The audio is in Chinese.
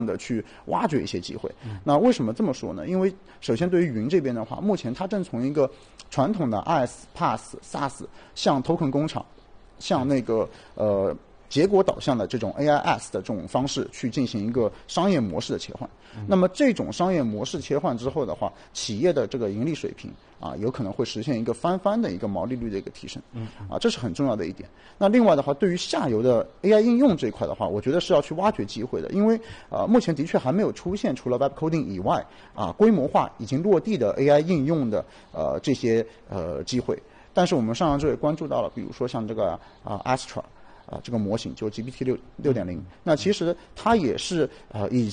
的去挖掘一些机会。那为什么这么说呢？因为首先对于云这边的话，目前它正从一个传统的 IaaS、PaaS、SaaS 向 token 工厂，向那个结果导向的这种 AIS 的这种方式去进行一个商业模式的切换。那么这种商业模式切换之后的话，企业的这个盈利水平啊，有可能会实现一个翻番的一个毛利率的一个提升。这是很重要的一点。那另外的话，对于下游的 AI 应用这一块的话，我觉得是要去挖掘机会的，因为目前的确还没有出现除了 Web Coding 以外规模化已经落地的 AI 应用的这些机会。但是我们上周也关注到了，比如说像这个Astra。这个模型就 GPT 6.0，那其实它也是以